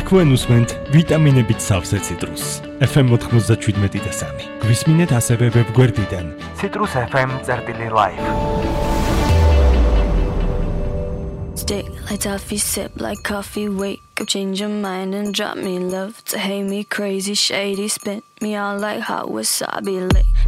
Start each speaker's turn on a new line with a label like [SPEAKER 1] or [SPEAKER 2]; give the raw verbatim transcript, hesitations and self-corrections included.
[SPEAKER 1] თქვენ უსმენთ ვიტამინებით სავსე ციტრუსს. ეფ ემ ninety-seven და სამი. გვისმინეთ ასევე ვებგვერდიდან citrus f m dot live.
[SPEAKER 2] Stick like toffee, sip like coffee, wake up, change your mind and drop me love to hate me crazy, shady, spin me on like hot wasabi, lick